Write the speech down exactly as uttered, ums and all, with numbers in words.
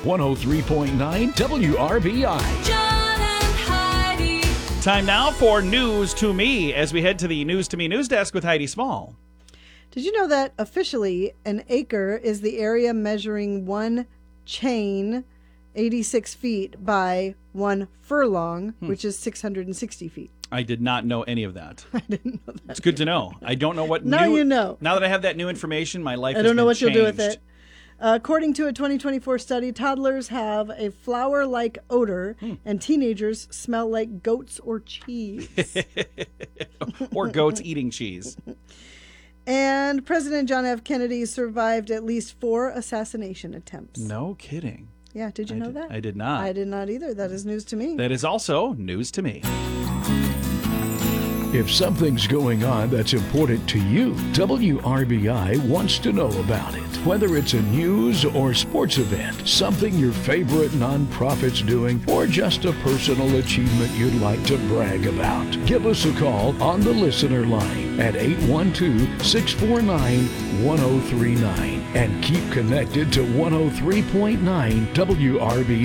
one oh three point nine W R B I. John and Heidi. Time now for News to Me as we head to the News to Me news desk with Heidi Small. Did you know that officially an acre is the area measuring one chain, eighty-six feet, by one furlong, hmm. which is six hundred sixty feet? I did not know any of that. I didn't know that. It's good to know. I don't know what now new... you know. Now that I have that new information, my life I has don't know been what changed. you'll do with it. Uh, according to a twenty twenty-four study, toddlers have a flour-like odor, hmm. and teenagers smell like goats or cheese. Or goats eating cheese. And President John F. Kennedy survived at least four assassination attempts. No kidding. Yeah, did you I know did, that? I did not. I did not either. That is news to me. That is also news to me. If something's going on that's important to you, W R B I wants to know about it. Whether it's a news or sports event, something your favorite nonprofit's doing, or just a personal achievement you'd like to brag about. Give us a call on the listener line at eight one two, six four nine, one oh three nine and keep connected to one oh three point nine W R B I.